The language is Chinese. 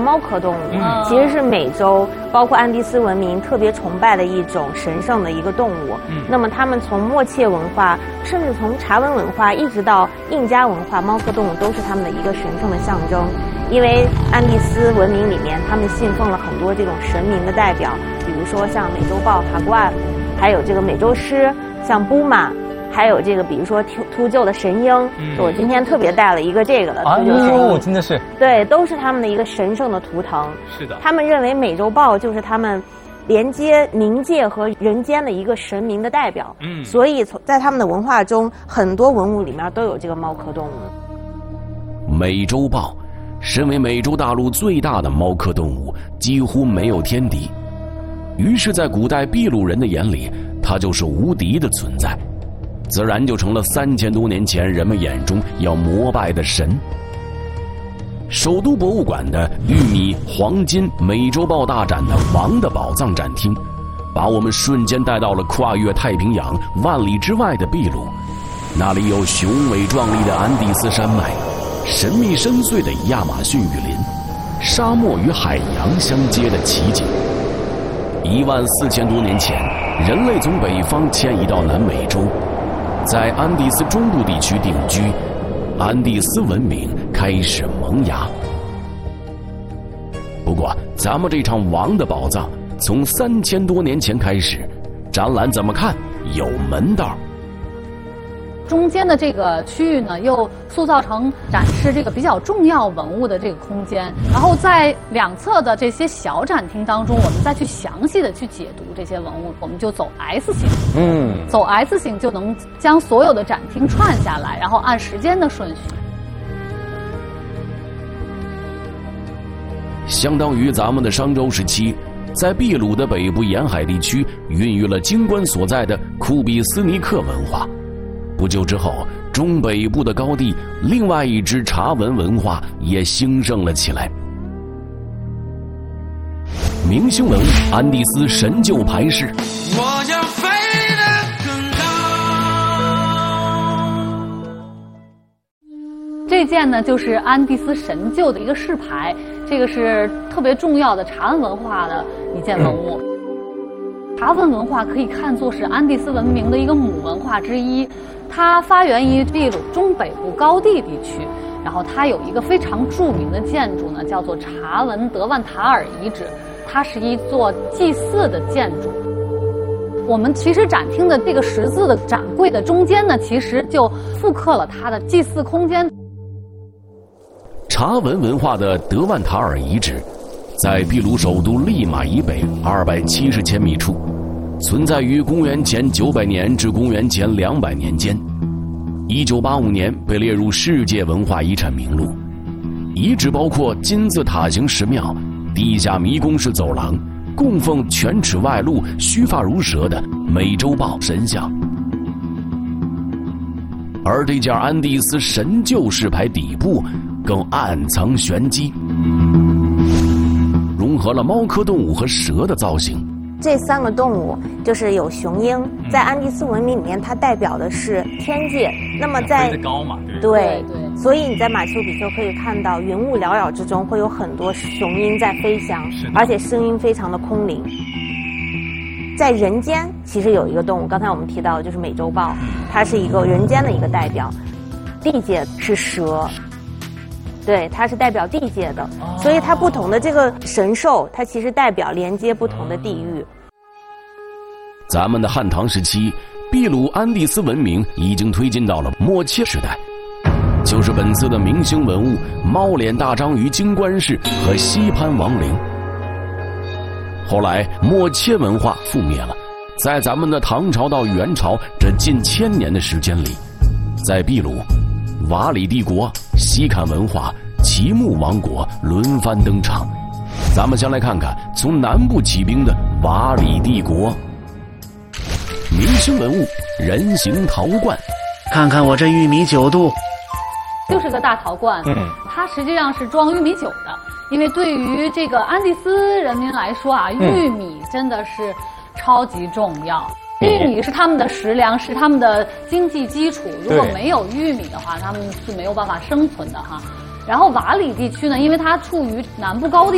猫科动物，其实是美洲包括安第斯文明特别崇拜的一种神圣的一个动物。那么他们从默切文化，甚至从查文文化一直到印加文化，猫科动物都是他们的一个神圣的象征。因为安第斯文明里面，他们信奉了很多这种神明的代表，比如说像美洲豹哈古尔，还有这个美洲狮，像布玛，还有这个比如说秃鹫的神鹰。我今天特别带了一个这个的秃鹫神鹰， 真的是对，都是他们的一个神圣的图腾。 是的， 他们认为美洲豹就是他们连接冥界和人间的一个神明的代表。所以在他们的文化中，很多文物里面都有这个猫科动物。 美洲豹身为美洲大陆最大的猫科动物，几乎没有天敌，于是在古代秘鲁人的眼里，它就是无敌的存在，自然就成了3000多年前人们眼中要膜拜的神。首都博物馆的玉米、黄金、美洲豹大展的王的宝藏展厅，把我们瞬间带到了跨越太平洋万里之外的秘鲁。那里有雄伟壮丽的安第斯山脉，神秘深邃的亚马逊雨林，沙漠与海洋相接的奇景。14000多年前，人类从北方迁移到南美洲，在安第斯中部地区定居，安第斯文明开始萌芽。不过，咱们这场王的宝藏从3000多年前开始，展览怎么看有门道。 中间的这个区域呢，又塑造成展示这个比较重要文物的这个空间。然后在两侧的这些小展厅当中，我们再去详细的去解读这些文物。我们就走 S 型，走 S 型就能将所有的展厅串下来，然后按时间的顺序。 相当于咱们的商周时期，在秘鲁的北部沿海地区孕育了金冠所在的库比斯尼克文化。不久之后，中北部的高地另外一支查文文化也兴盛了起来。明星文物安第斯神鹫牌式， 我要飞得更高。 这件呢，就是安第斯神鹫的一个饰牌，这个是特别重要的查文文化的一件文物。查文文化可以看作是安第斯文明的一个母文化之一，它发源于秘鲁中北部高地地区，然后它有一个非常著名的建筑呢，叫做查文德万塔尔遗址，它是一座祭祀的建筑。我们其实展厅的这个十字的展柜的中间呢，其实就复刻了它的祭祀空间。 查文文化的德万塔尔遗址在秘鲁首都利马以北270千米处，存在于公元前900年至公元前200年间。1985年被列入世界文化遗产名录。遗址包括金字塔形石庙、地下迷宫式走廊，供奉犬齿外露、须发如蛇的美洲豹神像。而这件安第斯神鹫饰牌底部更暗藏玄机，融合了猫科动物和蛇的造型。 这3个动物就是有雄鹰，在安第斯文明里面，它代表的是天界。那么在高嘛， 对，所以你在马丘比丘可以看到云雾缭绕之中会有很多雄鹰在飞翔，而且声音非常的空灵。在人间其实有一个动物，刚才我们提到的就是美洲豹，它是一个人间的一个代表。地界是蛇，对，它是代表地界的，所以它不同的这个神兽，它其实代表连接不同的地域。 咱们的汉唐时期，秘鲁安第斯文明已经推进到了默切时代，就是本次的明星文物猫脸大章鱼金冠饰和西潘王陵。后来默切文化覆灭了，在咱们的唐朝到元朝这近1000年的时间里，在秘鲁、瓦里帝国、西坎文化、奇木王国轮番登场。咱们先来看看从南部起兵的瓦里帝国。明星文物人形陶罐， 看看我这玉米酒肚， 就是个大陶罐，它实际上是装玉米酒的。因为对于这个安第斯人民来说啊，玉米真的是超级重要。玉米是他们的食粮，是他们的经济基础。如果没有玉米的话，他们是没有办法生存的哈。然后瓦里地区呢，因为它处于南部高地。